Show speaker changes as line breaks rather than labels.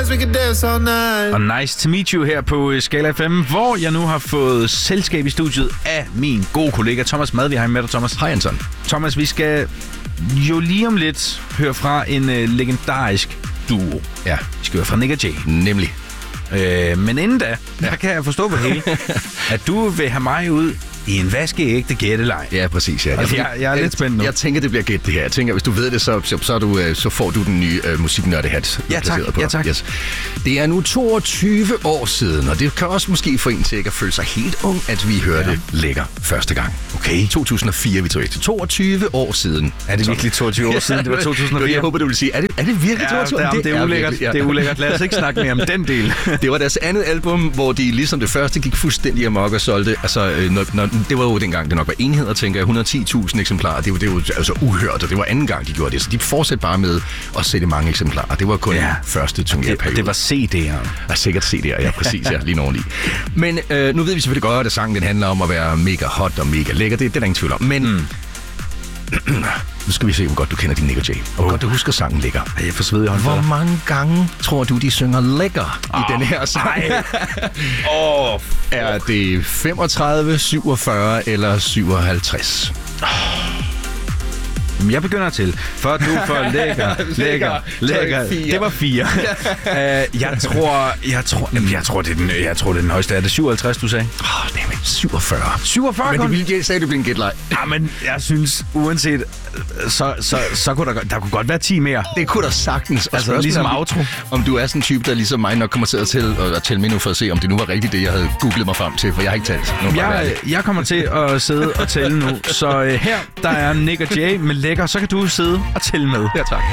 we can dance all night.
Og nice to meet you her på Skala FM, hvor jeg nu har fået selskab i studiet af min gode kollega Thomas Mad. Vi har med dig, Thomas.
Hej, Anton.
Thomas, vi skal jo lige om lidt høre fra en legendarisk duo.
Ja.
Vi skal høre fra Nik og Jay.
Nemlig.
Men inden da, der kan jeg forstå på det hele, at du vil have mig ud i en vaskeægte gætteleg.
Ja, præcis. Ja.
Altså, jeg er lidt spændt nu.
Jeg tænker, det bliver gæt det her. Jeg tænker, hvis du ved det, så får du den nye musiknørdehat.
Ja, tak. Ja, tak.
Yes. Det er nu 22 år siden, og det kan også måske få en til ikke at føle sig helt ung, at vi hørte Lækker første gang.
Okay.
2004, vi tror ikke. 22 år siden.
Er det virkelig 22 år siden? Det var 2004.
Jeg håber, du vil sige, er det virkelig 22 år?
Det er ulækkert.
Virkelig, ja.
Det er ulækkert. Lad os ikke snakke mere om den del.
Det var deres andet album, hvor de ligesom det første gik fuldstændig amok og solgte. Altså, det var jo dengang, det nok var enheder, tænker jeg, 110.000 eksemplarer. Det var jo altså uhørt, og det var anden gang, de gjorde det. Så de fortsatte bare med at sælge mange eksemplarer. Det var kun første turnérperiode.
Det var CD'er.
Ja, sikkert CD'er, ja, præcis, ja, lige oveni. Men nu ved vi selvfølgelig godt, at sangen den handler om at være mega hot og mega lækker. Det er der ingen tvivl om. Men nu skal vi se, hvor godt du kender din Nik og Jay. Hvor godt du husker sangen Lækker.
Jeg får sved i hånden.
Hvor mange gange tror du, de synger lækker i den her sang? Er det 35, 47 eller 57?
Jeg begynder til, for du får lækker. Det var 4. Jeg tror, det er den højeste. Er det 57, du sagde?
Det er 47.
47
Men det sagde, det blev en gætleg.
Ja, men jeg synes, uanset, så kunne der kunne godt være 10 mere.
Det kunne der sagtens.
Altså ligesom outro.
Om du er sådan en type, der ligesom mig nok kommer til at tælle med nu for at se, om det nu var rigtigt, det jeg havde googlet mig frem til, for jeg har ikke talt.
Jeg kommer til at sidde og tælle nu. Så her, der er Nik og Jay med Lækker, så kan du sidde og tælle med.
Ja, tak.